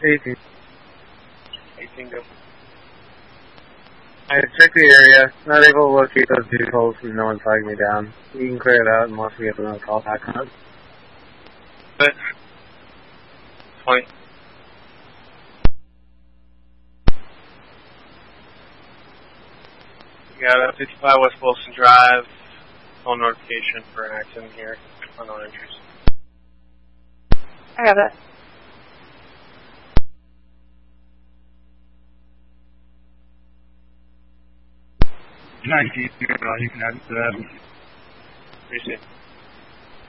18. 18 go. I check the area. Not able to locate those vehicles and no one's flagging me down. You can clear it out unless we get another call back on it. But 20. We got a 55 West Wilson Drive. Phone notification for an accident here. Unknown entries. I got it. You can add it to that. Appreciate it.